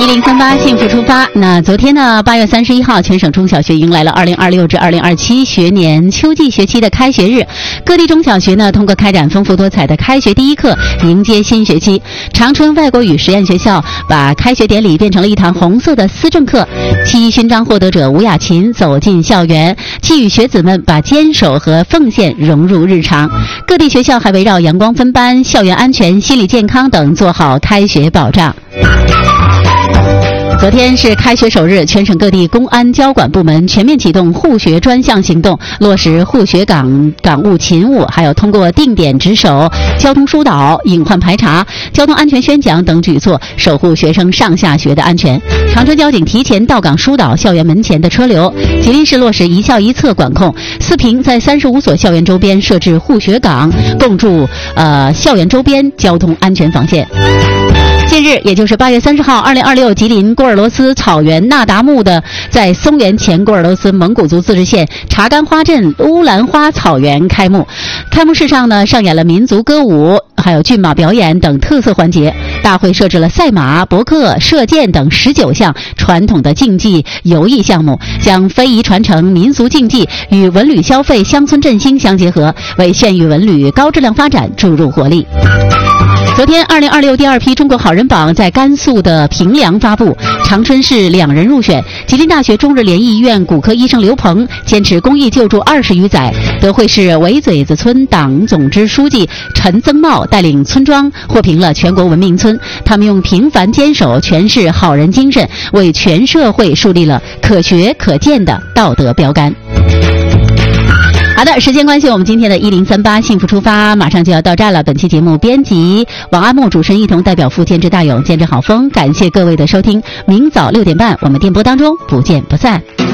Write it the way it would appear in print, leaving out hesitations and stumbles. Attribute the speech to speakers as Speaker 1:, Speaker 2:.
Speaker 1: 1038幸福出发。那昨天呢，8月31号，全省中小学迎来了2026至2027学年秋季学期的开学日。各地中小学呢，通过开展丰富多彩的开学第一课，迎接新学期。长春外国语实验学校把开学典礼变成了一堂红色的思政课。7·1勋章获得者吴雅琴走进校园，寄语学子们把坚守和奉献融入日常。各地学校还围绕阳光分班、校园安全、心理健康等做好开学保障。昨天是开学首日，全省各地公安交管部门全面启动护学专项行动，落实护学岗务勤务，还有通过定点值守、交通疏导、隐患排查、交通安全宣讲等举措，守护学生上下学的安全。长春交警提前到岗疏导校园门前的车流，吉林市落实一校一策管控，四平在35所校园周边设置护学岗，共筑校园周边交通安全防线。近日，也就是8月30号，2026吉林郭尔罗斯草原那达慕的在松原前郭尔罗斯蒙古族自治县查干花镇乌兰花草原开幕。开幕式上呢，上演了民族歌舞、还有骏马表演等特色环节。大会设置了赛马、搏克、射箭等19项传统的竞技游艺项目，将非遗传承、民俗竞技与文旅消费、乡村振兴相结合，为县域文旅高质量发展注入活力。昨天2026第二批中国好人榜在甘肃的平凉发布，长春市2人入选。吉林大学中日联谊医院骨科医生刘鹏坚持公益救助20余载，德惠市围嘴子村党总支书记陈增茂带领村庄获评了全国文明村。他们用平凡坚守诠释好人精神，为全社会树立了可学可鉴的道德标杆。好的，时间关系，我们今天的1038幸福出发马上就要到站了。本期节目编辑王阿木，主持人一同代表副监制大勇、监制郝峰，感谢各位的收听。明早6点半，我们电波当中不见不散。